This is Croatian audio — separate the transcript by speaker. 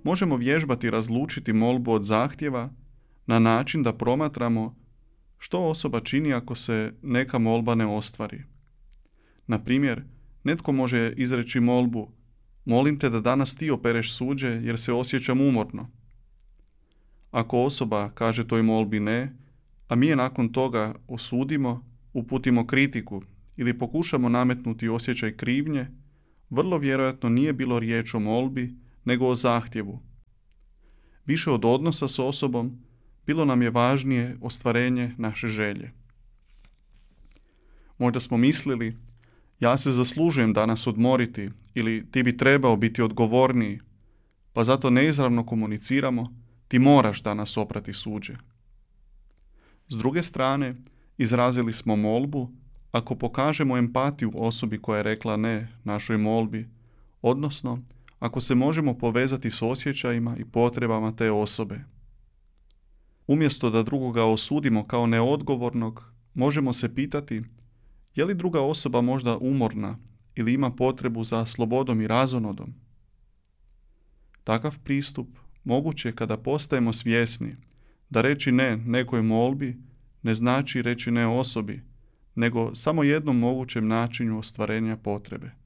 Speaker 1: možemo vježbati razlučiti molbu od zahtjeva na način da promatramo što osoba čini ako se neka molba ne ostvari. Na primjer, netko može izreći molbu: molim te da danas ti opereš suđe jer se osjećam umorno. Ako osoba kaže toj molbi ne, a mi je nakon toga osudimo, uputimo kritiku ili pokušamo nametnuti osjećaj krivnje, vrlo vjerojatno nije bilo riječ o molbi, nego o zahtjevu. Više od odnosa s osobom, bilo nam je važnije ostvarenje naše želje. Možda smo mislili: ja se zaslužujem danas odmoriti, ili ti bi trebao biti odgovorniji, pa zato neizravno komuniciramo: ti moraš danas oprati suđe. S druge strane, izrazili smo molbu ako pokažemo empatiju osobi koja je rekla ne našoj molbi, odnosno ako se možemo povezati s osjećajima i potrebama te osobe. Umjesto da drugoga osudimo kao neodgovornog, možemo se pitati: je li druga osoba možda umorna ili ima potrebu za slobodom i razonodom? Takav pristup moguće je kada postajemo svjesni da reći ne nekoj molbi ne znači reći ne osobi, nego samo jednom mogućem načinu ostvarenja potrebe.